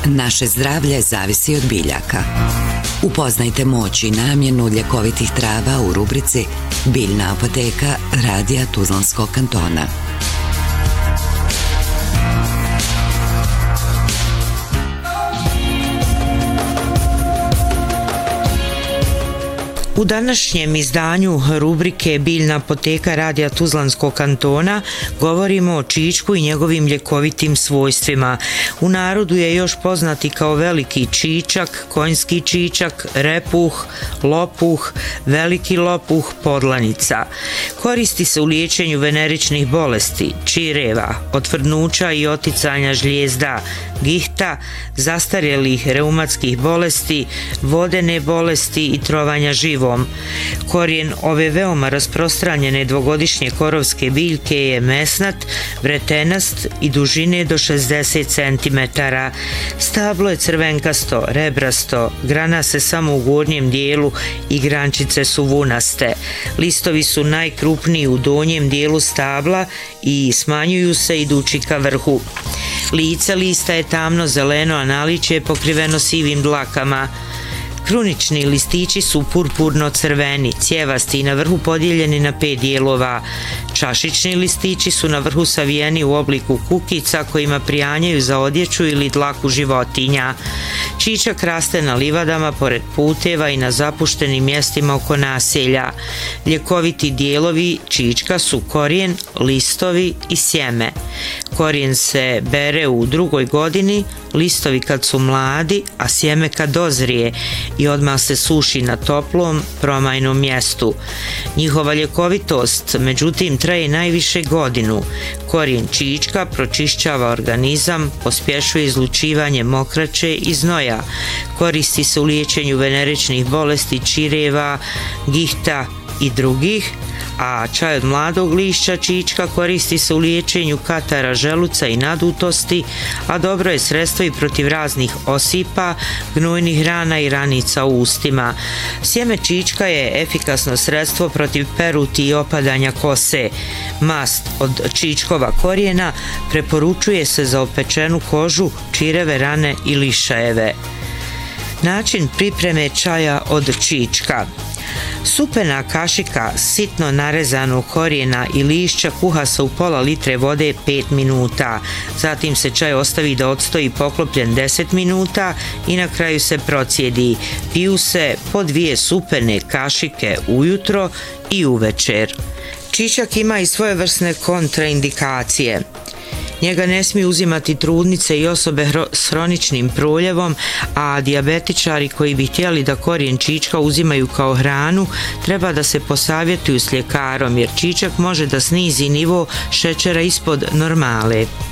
Naše zdravlje zavisi od biljaka. Upoznajte moć i namjenu ljekovitih trava u rubrici Biljna apoteka Radija Tuzlanskog kantona. U današnjem izdanju rubrike Biljna apoteka Radija Tuzlanskog kantona govorimo o čičku i njegovim ljekovitim svojstvima. U narodu je još poznati kao veliki čičak, konjski čičak, repuh, lopuh, veliki lopuh, podlanica. Koristi se u liječenju veneričnih bolesti, čireva, otvrdnuća i oticanja žlijezda, gihta, zastarjelih reumatskih bolesti, vodene bolesti i trovanja živom. Korijen ove veoma rasprostranjene dvogodišnje korovske biljke je mesnat, vretenast i dužine do 60 cm. Stablo je crvenkasto, rebrasto, grana se samo u gornjem dijelu i grančice su vunaste. Listovi su najkrupniji u donjem dijelu stabla i smanjuju se idući ka vrhu. Lice lista je tamno zeleno, a naličje je pokriveno sivim dlakama. Krunični listići su purpurno-crveni, cjevasti i na vrhu podijeljeni na 5 dijelova. Čašični listići su na vrhu savijeni u obliku kukica kojima prijanjaju za odjeću ili dlaku životinja. Čičak raste na livadama, pored puteva i na zapuštenim mjestima oko naselja. Ljekoviti dijelovi čička su korijen, listovi i sjeme. Korijen se bere u 2. godini, listovi kad su mladi, a sjeme kad dozrije i odmah se suši na toplom, promajnom mjestu. Njihova ljekovitost, međutim, traje najviše godinu. Korijen čička pročišćava organizam, pospješuje izlučivanje mokraće i znoja. Koristi se u liječenju veneričnih bolesti, čireva, gihta i drugih, a čaj od mladog lišća čička koristi se u liječenju katara želuca i nadutosti, a dobro je sredstvo i protiv raznih osipa, gnojnih rana i ranica u ustima. Sjeme čička je efikasno sredstvo protiv peruti i opadanja kose. Mast od čičkova korijena preporučuje se za opečenu kožu, čireve rane i lišajeve. Način pripreme čaja od čička. Supena kašika sitno narezanog korijena i lišća kuha se u pola litre vode 5 minuta. Zatim se čaj ostavi da odstoji poklopljen 10 minuta i na kraju se procijedi. Piju se po 2 supene kašike ujutro i uvečer. Čičak ima i svojevrsne kontraindikacije. Njega ne smiju uzimati trudnice i osobe s hroničnim proljevom, a dijabetičari koji bi htjeli da korijen čička uzimaju kao hranu treba da se posavjetuju s ljekarom, jer čičak može da snizi nivo šećera ispod normale.